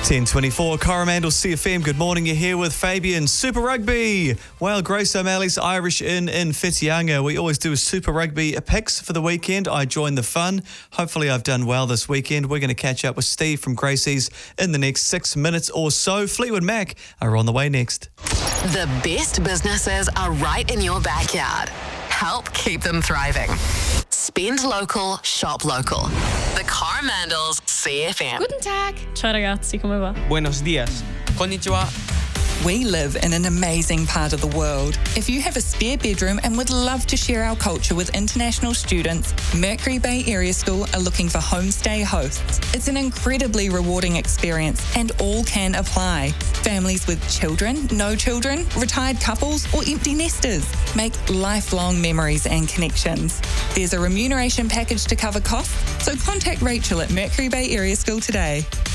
10:24, Coromandel CFM. Good morning. You're here with Fabian. Super Rugby. Well, Grace O'Malley's Irish in Whitianga. We always do Super Rugby picks for the weekend. I joined the fun. Hopefully I've done well this weekend. We're going to catch up with Steve from Gracie's in the next 6 minutes or so. Fleetwood Mac are on the way next. The best businesses are right in your backyard. Help keep them thriving. Spend local, shop local. The Coromandels CFM. Guten Tag. Ciao ragazzi, come va? Buenos días. Konnichiwa. We live in an amazing part of the world. If you have a spare bedroom and would love to share our culture with international students, Mercury Bay Area School are looking for homestay hosts. It's an incredibly rewarding experience and all can apply. Families with children, no children, retired couples or empty nesters. Make lifelong memories and connections. There's a remuneration package to cover costs, so contact Rachel at Mercury Bay Area School today.